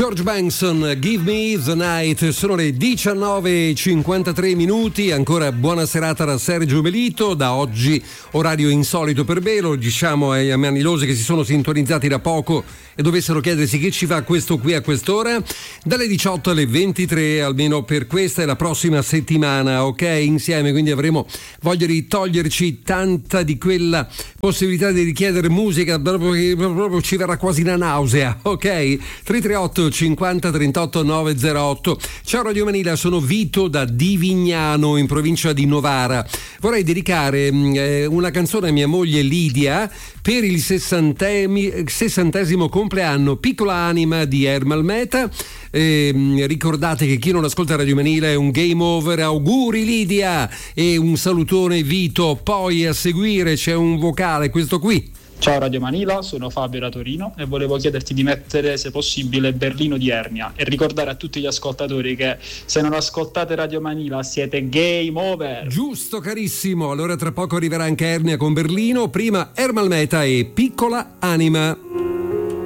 George Benson, Give Me the Night. Sono le 19:53 minuti. Ancora buona serata da Sergio Melito. Da oggi orario insolito per me, lo diciamo ai manilosi che si sono sintonizzati da poco e dovessero chiedersi che ci fa questo qui a quest'ora. Dalle 18 alle 23, almeno per questa e la prossima settimana, ok? Insieme, quindi avremo voglia di toglierci tanta di quella possibilità di richiedere musica, proprio ci verrà quasi una nausea, ok? 338 50 38 908. Ciao Radio Manila, sono Vito da Divignano in provincia di Novara. Vorrei dedicare una canzone a mia moglie Lidia per il 60° compleanno. Piccola anima di Ermal Meta. Ricordate che chi non ascolta Radio Manila è un game over. Auguri Lidia e un salutone Vito. Poi a seguire c'è un vocale, questo qui. Ciao Radio Manila, sono Fabio da Torino e volevo chiederti di mettere, se possibile, Berlino di Ernia e ricordare a tutti gli ascoltatori che se non ascoltate Radio Manila siete game over. Giusto carissimo, allora tra poco arriverà anche Ernia con Berlino, prima Ermal Meta e Piccola Anima.